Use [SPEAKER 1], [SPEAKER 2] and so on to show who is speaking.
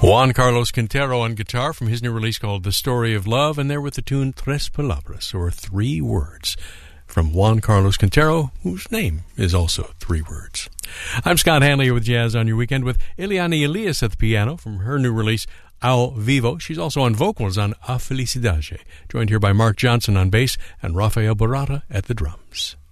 [SPEAKER 1] Juan Carlos Quintero on guitar from his new release called The Story of Love, and there with the tune Tres Palabras, or 3 words, from Juan Carlos Quintero, whose name is also 3 words. I'm Scott Hanley with Jazz on Your Weekend with Eliane Elias at the piano from her new release, Ao Vivo. She's also on vocals on A Felicidade, joined here by Mark Johnson on bass and Rafael Barata at the drums.